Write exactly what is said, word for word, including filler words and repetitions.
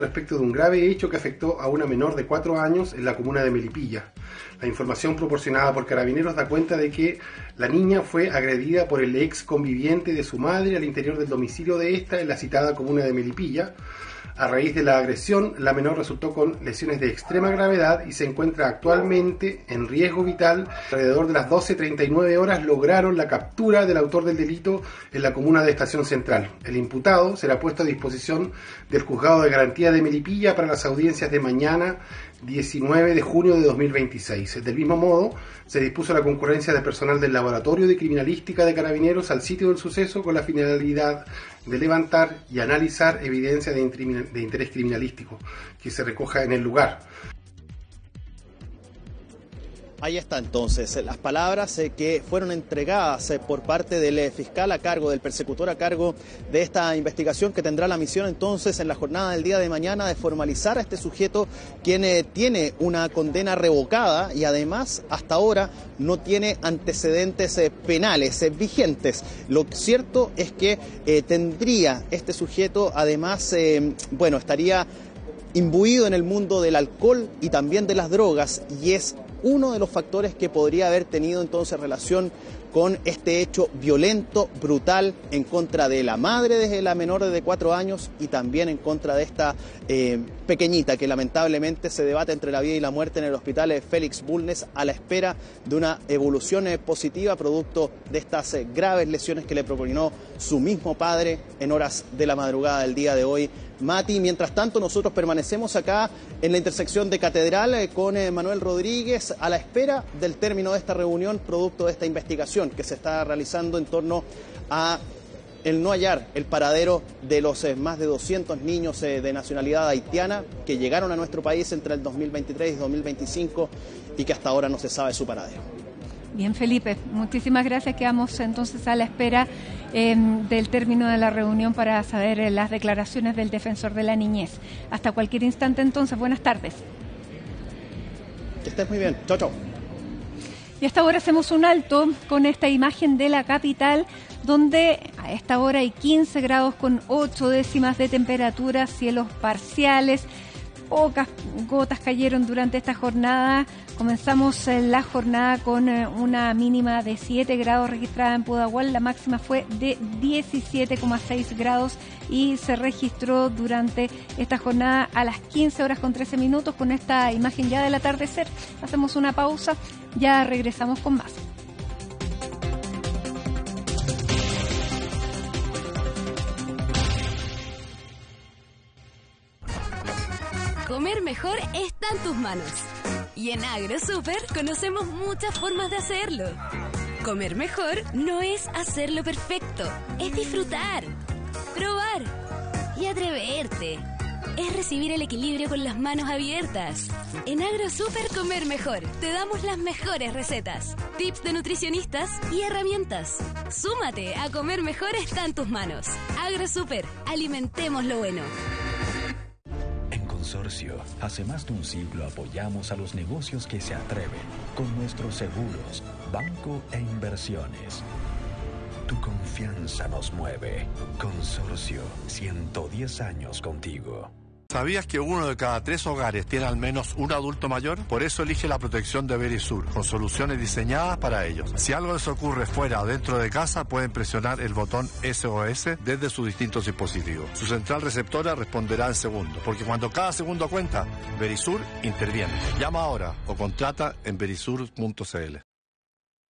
Respecto de un grave hecho que afectó a una menor de cuatro años en la comuna de Melipilla. La información proporcionada por Carabineros da cuenta de que la niña fue agredida por el ex conviviente de su madre al interior del domicilio de esta en la citada comuna de Melipilla. A raíz de la agresión, la menor resultó con lesiones de extrema gravedad y se encuentra actualmente en riesgo vital. Alrededor de las doce treinta y nueve horas lograron la captura del autor del delito en la comuna de Estación Central. El imputado será puesto a disposición del Juzgado de Garantía de Melipilla para las audiencias de mañana, diecinueve de junio de dos mil veintiséis. Del mismo modo, se dispuso la concurrencia de personal del Laboratorio de Criminalística de Carabineros al sitio del suceso con la finalidad de levantar y analizar evidencia de, de interés criminalístico que se recoja en el lugar. Ahí está entonces las palabras eh, que fueron entregadas eh, por parte del eh, fiscal a cargo, del persecutor a cargo de esta investigación, que tendrá la misión entonces en la jornada del día de mañana de formalizar a este sujeto, quien eh, tiene una condena revocada y además hasta ahora no tiene antecedentes eh, penales eh, vigentes. Lo cierto es que eh, tendría este sujeto además, eh, bueno, estaría imbuido en el mundo del alcohol y también de las drogas, y es uno de los factores que podría haber tenido entonces relación con este hecho violento, brutal, en contra de la madre de la menor de cuatro años y también en contra de esta eh, pequeñita que lamentablemente se debate entre la vida y la muerte en el hospital Félix Bulnes a la espera de una evolución eh, positiva producto de estas eh, graves lesiones que le propinó su mismo padre en horas de la madrugada del día de hoy. Mati, mientras tanto nosotros permanecemos acá en la intersección de Catedral eh, con eh, Manuel Rodríguez a la espera del término de esta reunión producto de esta investigación que se está realizando en torno a el no hallar el paradero de los eh, más de doscientos niños eh, de nacionalidad haitiana que llegaron a nuestro país entre el dos mil veintitrés y dos mil veinticinco y que hasta ahora no se sabe su paradero. Bien, Felipe, muchísimas gracias. Quedamos entonces a la espera eh, del término de la reunión para saber eh, las declaraciones del defensor de la niñez. Hasta cualquier instante entonces, buenas tardes. Que estés muy bien, chao, chao. Y hasta ahora hacemos un alto con esta imagen de la capital, donde a esta hora hay quince grados con ocho décimas de temperatura, cielos parciales. Pocas gotas cayeron durante esta jornada. Comenzamos la jornada con una mínima de siete grados registrada en Pudahual. La máxima fue de diecisiete coma seis grados y se registró durante esta jornada a las quince horas con trece minutos con esta imagen ya del atardecer. Hacemos una pausa, ya regresamos con más. Comer mejor está en tus manos. Y en AgroSuper conocemos muchas formas de hacerlo. Comer mejor no es hacerlo perfecto, es disfrutar, probar y atreverte. Es recibir el equilibrio con las manos abiertas. En AgroSuper Comer Mejor te damos las mejores recetas, tips de nutricionistas y herramientas. Súmate a Comer Mejor está en tus manos. AgroSuper, alimentemos lo bueno. Consorcio, hace más de un siglo apoyamos a los negocios que se atreven con nuestros seguros, banco e inversiones. Tu confianza nos mueve. Consorcio, ciento diez años contigo. ¿Sabías que uno de cada tres hogares tiene al menos un adulto mayor? Por eso elige la protección de Verisur, con soluciones diseñadas para ellos. Si algo les ocurre fuera o dentro de casa, pueden presionar el botón S O S desde sus distintos dispositivos. Su central receptora responderá en segundos, porque cuando cada segundo cuenta, Verisur interviene. Llama ahora o contrata en verisur punto c l.